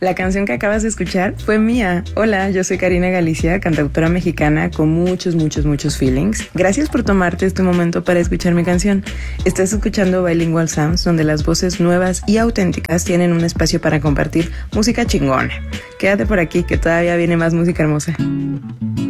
La canción que acabas de escuchar fue mía. Hola, yo soy Karina Galicia, cantautora mexicana con muchos feelings. Gracias por tomarte este momento para escuchar mi canción. Estás escuchando Bilingual Sounds, donde las voces nuevas y auténticas tienen un espacio para compartir música chingona. Quédate por aquí, que todavía viene más música hermosa.